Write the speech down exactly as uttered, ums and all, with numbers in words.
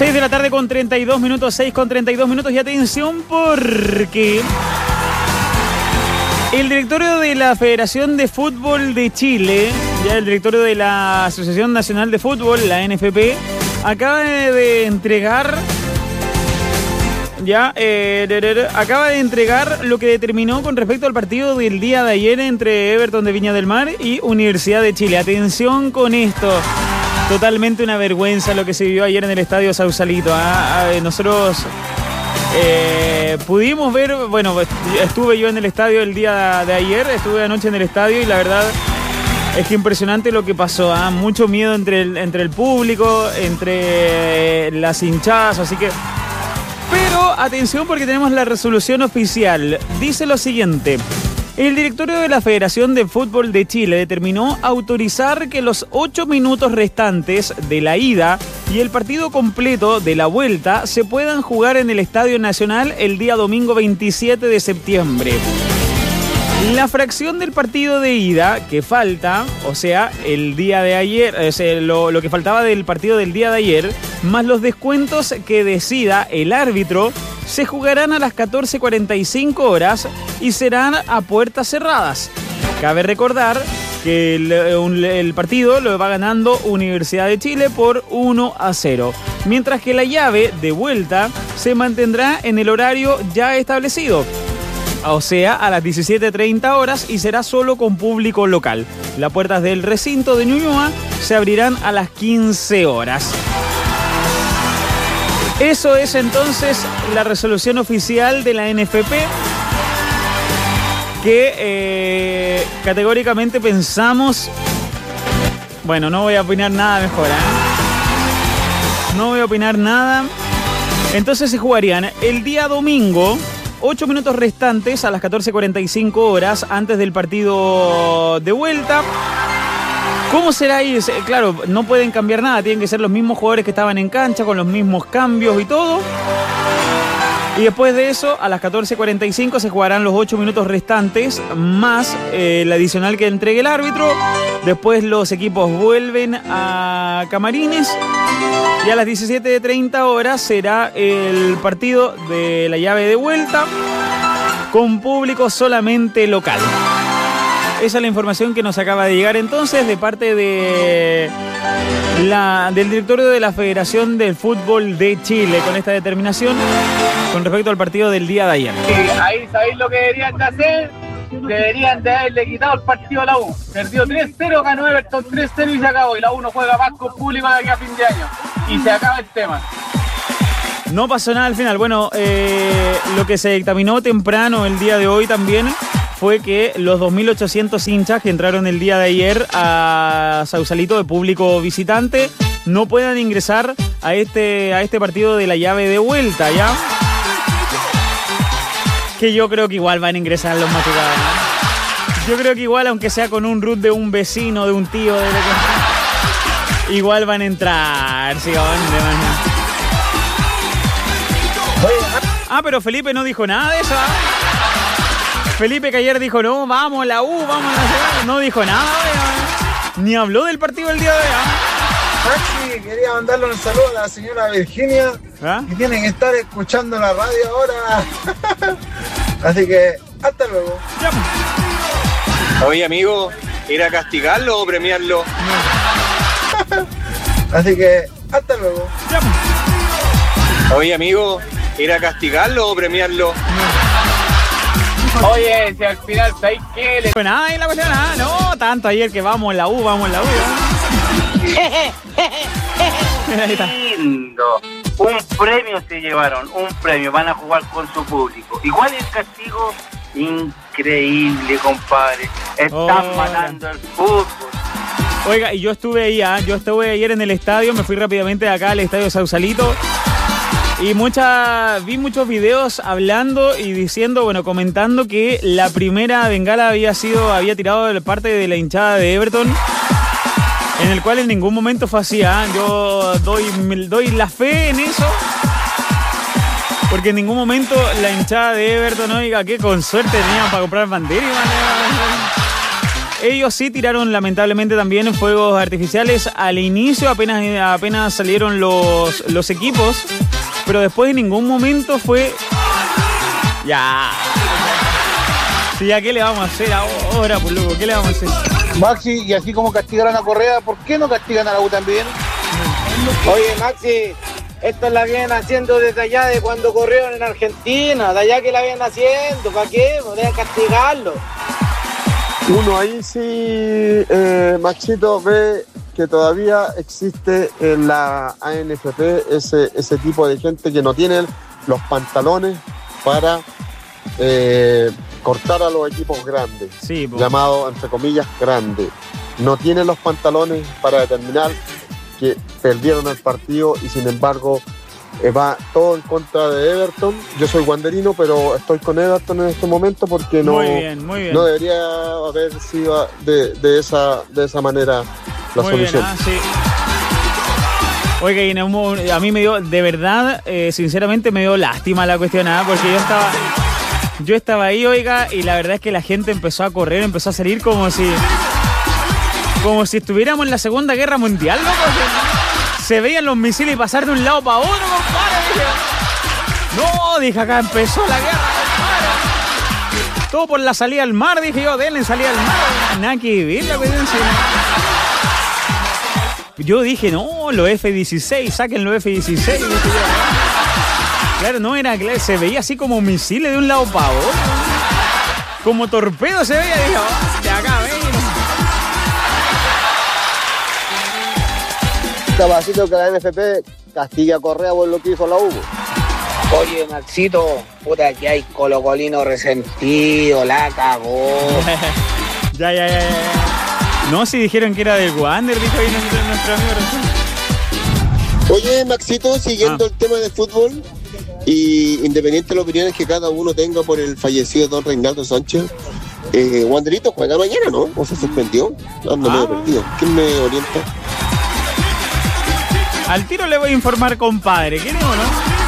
seis de la tarde con treinta y dos minutos, seis con treinta y dos minutos y atención porque el directorio de la Federación de Fútbol de Chile, ya el directorio de la Asociación Nacional de Fútbol, la N F P, acaba de entregar ya eh, acaba de entregar lo que determinó con respecto al partido del día de ayer entre Everton de Viña del Mar y Universidad de Chile. Atención con esto. Totalmente una vergüenza lo que se vivió ayer en el Estadio Sausalito. ¿eh? Nosotros eh, pudimos ver, bueno, estuve yo en el estadio el día de ayer, estuve anoche en el estadio y la verdad es que impresionante lo que pasó. ¿eh? Mucho miedo entre el, entre el público, entre las hinchadas, así que... Pero atención porque tenemos la resolución oficial. Dice lo siguiente. El directorio de la Federación de Fútbol de Chile determinó autorizar que los ocho minutos restantes de la ida y el partido completo de la vuelta se puedan jugar en el Estadio Nacional el día domingo veintisiete de septiembre. La fracción del partido de ida que falta, o sea, el día de ayer, o sea, lo, lo que faltaba del partido del día de ayer, más los descuentos que decida el árbitro, se jugarán a las catorce cuarenta y cinco horas y serán a puertas cerradas. Cabe recordar que el, el partido lo va ganando Universidad de Chile por uno a cero, mientras que la llave de vuelta se mantendrá en el horario ya establecido, o sea, a las diecisiete treinta horas y será solo con público local. Las puertas del recinto de Ñuñoa se abrirán a las quince horas. Eso es entonces la resolución oficial de la N F P que eh, categóricamente pensamos... Bueno, no voy a opinar nada mejor, ¿eh? No voy a opinar nada. Entonces se jugarían el día domingo... ocho minutos restantes a las catorce cuarenta y cinco horas antes del partido de vuelta. ¿Cómo será ahí? Claro, no pueden cambiar nada, tienen que ser los mismos jugadores que estaban en cancha, con los mismos cambios y todo. Y después de eso, a las catorce cuarenta y cinco se jugarán los ocho minutos restantes, más eh, el adicional que entregue el árbitro. Después los equipos vuelven a camarines. Y a las diecisiete treinta horas será el partido de la llave de vuelta con público solamente local. Esa es la información que nos acaba de llegar entonces de parte de la, del directorio de la Federación del Fútbol de Chile con esta determinación con respecto al partido del día de ayer. Sí, ahí sabéis lo que deberían de hacer. Deberían de haberle quitado el partido a la U. Perdió tres cero, ganó Everton tres cero y se acabó. Y la U no juega más con público de aquí a fin de año. Y se acaba el tema. No pasó nada al final. Bueno, eh, lo que se dictaminó temprano el día de hoy también fue que los dos mil ochocientos hinchas que entraron el día de ayer a Sausalito de público visitante no puedan ingresar a este, a este partido de la llave de vuelta, ¿ya? Que yo creo que igual van a ingresar los machucados, ¿no? Yo creo que igual, aunque sea con un root de un vecino, de un tío, de lo que... igual van a entrar, sí, van, van. Ah, pero Felipe no dijo nada de eso, ¿eh? Felipe que ayer dijo, no, vamos, la U, vamos a la... No dijo nada, ¿eh? Ni habló del partido del día de hoy, ¿eh? Maxi, quería mandarle un saludo a la señora Virginia, ¿ah? Que tienen que estar escuchando la radio ahora. Así que, hasta luego. Ya. Oye, amigo, ¿ir a castigarlo o premiarlo? Así que, hasta luego. Ya. Oye, amigo, ¿ir a castigarlo o premiarlo? Oye, si al final, ¿sabes qué? Le... Pues nada, la cuestión, nada, no, tanto ayer que vamos en la U, vamos en la U. Lindo. Un premio se llevaron, un premio, van a jugar con su público. Igual el castigo, increíble, compadre. Están oh. matando el fútbol. Oiga, y yo estuve ahí, ¿eh? yo estuve ayer en el estadio, me fui rápidamente de acá al estadio Sausalito. Y mucha, vi muchos videos hablando y diciendo, bueno, comentando que la primera bengala había sido, había tirado de parte de la hinchada de Everton, en el cual en ningún momento fue así, ¿eh? Yo doy, doy la fe en eso, porque en ningún momento la hinchada de Everton, oiga, que con suerte tenían para comprar banderas. Ellos sí tiraron lamentablemente también fuegos artificiales al inicio, apenas, apenas salieron los, los equipos, pero después en ningún momento fue... Ya... Sí, ¿ya qué le vamos a hacer ahora, pues loco? ¿Qué le vamos a hacer? Maxi, y así como castigaron a Correa, ¿por qué no castigan a la U también? Oye, Maxi, esto la vienen haciendo desde allá de cuando corrieron en Argentina, de allá que la vienen haciendo, ¿para qué? Podrían castigarlo. Uno ahí sí, eh, Maxito, ve que todavía existe en la A N F P ese, ese tipo de gente que no tiene los pantalones para eh, cortar a los equipos grandes, sí, llamado entre comillas grande. No tienen los pantalones para determinar que perdieron el partido y sin embargo eh, va todo en contra de Everton. Yo soy wanderino, pero estoy con Everton en este momento porque no, muy bien, muy bien. no debería haber sido de, de, esa, de esa manera la muy solución. Bien, ah, sí. Oiga, y a mí me dio, de verdad, eh, sinceramente me dio lástima la cuestión, ¿eh? Porque yo estaba... Yo estaba ahí, oiga, y la verdad es que la gente empezó a correr, empezó a salir como si... Como si estuviéramos en la Segunda Guerra Mundial, loco. Se veían los misiles pasar de un lado para otro, compadre. Dije, no, dije, acá empezó la guerra, compadre. Todo por la salida al mar, dije yo, denle salida al mar. Nada que ver la cuestión. Yo dije, no, los F dieciséis, saquen los F dieciséis. Claro, no era claro, se veía así como misiles de un lado para otro. Como torpedo se veía, dije, oh, de acá, ven. Capacito que la N F P castigue a Correa por lo que hizo la U. Oye, Maxito, puta que hay colocolino resentido, la cagó. ya, ya, ya, ya. No, si dijeron que era del Wander, dijo ahí nuestro, nuestro amigo. Oye, Maxito, siguiendo ah. el tema de fútbol, y independiente de las opiniones que cada uno tenga por el fallecido don Reinaldo Sánchez, eh, Wanderito juega mañana, ¿no? ¿O se suspendió? Ando ah. medio perdido. ¿Quién me orienta? Al tiro le voy a informar, compadre. ¿Quiere o no?